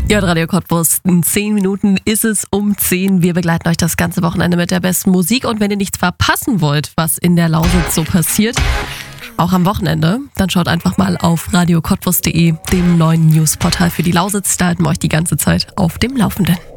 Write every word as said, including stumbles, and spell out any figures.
Ja, Radio Cottbus, in zehn Minuten ist es um zehn. Wir begleiten euch das ganze Wochenende mit der besten Musik. Und wenn ihr nichts verpassen wollt, was in der Lausitz so passiert, auch am Wochenende, dann schaut einfach mal auf radio cottbus punkt de, dem neuen Newsportal für die Lausitz. Da halten wir euch die ganze Zeit auf dem Laufenden.